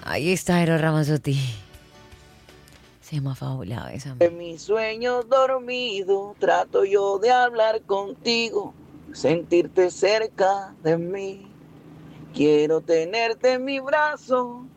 Ahí está Eros Ramazzotti. Se llama Fabulado esa. En mis sueños dormido trato yo de hablar contigo, sentirte cerca de mí. Quiero tenerte en mi brazo